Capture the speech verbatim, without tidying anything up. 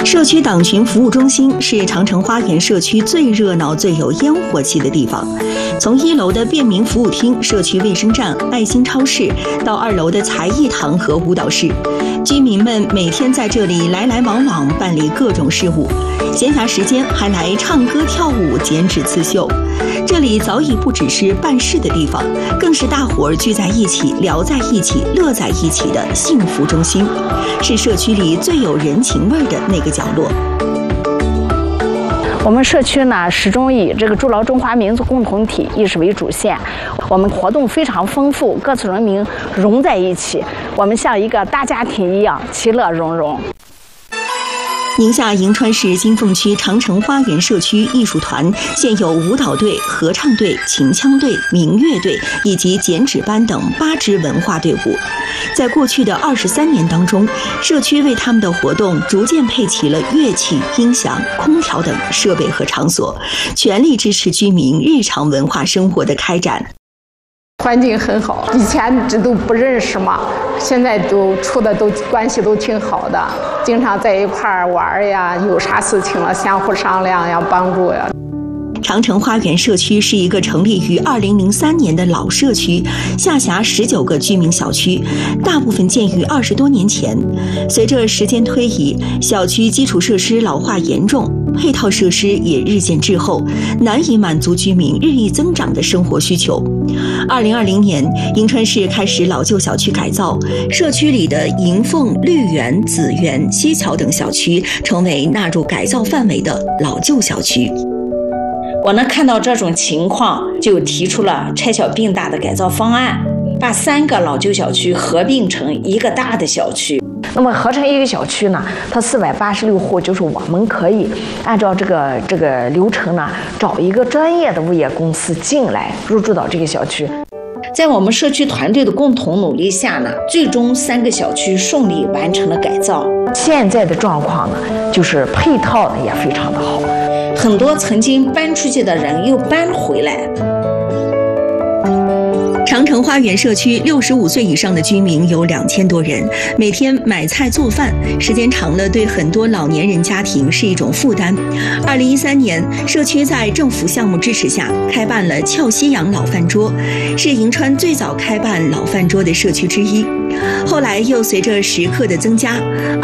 社区党群服务中心是长城花园社区最热闹、最有烟火气的地方。从一楼的便民服务厅、社区卫生站、爱心超市，到二楼的才艺堂和舞蹈室，居民们每天在这里来来往往办理各种事务，闲暇时间还来唱歌跳舞、剪纸刺绣。这里早已不只是办事的地方，更是大伙儿聚在一起、聊在一起、乐在一起的幸福中心，是社区里最有人情味的那个角落。 我们社区呢，始终以这个筑牢中华民族共同体意识为主线。我们活动非常丰富，各族人民融在一起，我们像一个大家庭一样，其乐融融。 宁夏银川市金凤区长城花园社区艺术团现有舞蹈队、合唱队、秦腔队、民乐队以及剪纸班等八支文化队伍。在过去的二十三年当中，社区为他们的活动逐渐配齐了乐器、音响、空调等设备和场所，全力支持居民日常文化生活的开展。 环境很好，以前这都不认识嘛，现在都处的都关系都挺好的，经常在一块儿玩呀，有啥事情了相互商量呀，帮助呀。 长城花园社区是一个成立于二零零三年的老社区，下辖十九个居民小区，大部分建于二十多年前。随着时间推移，小区基础设施老化严重，配套设施也日渐滞后，难以满足居民日益增长的生活需求。二零二零年，银川市开始老旧小区改造，社区里的银凤、绿园、紫园、西桥等小区成为纳入改造范围的老旧小区。 我呢看到这种情况，就提出了拆小并大的改造方案，把三个老旧小区合并成一个大的小区。 那么合成一个小区呢，它四百八十六户，就是我们可以按照这个这个流程呢，找一个专业的物业公司进来入住到这个小区。 在我们社区团队的共同努力下呢，最终三个小区顺利完成了改造。 现在的状况呢，就是配套呢也非常的好， 很多曾经搬出去的人又搬回来。 长城花园社区六十五岁以上的居民有两千多人，每天买菜做饭，时间长了对很多老年人家庭是一种负担。二零一三年，社区在政府项目支持下开办了俏西洋老饭桌，是银川最早开办老饭桌的社区之一。后来又随着食客的增加，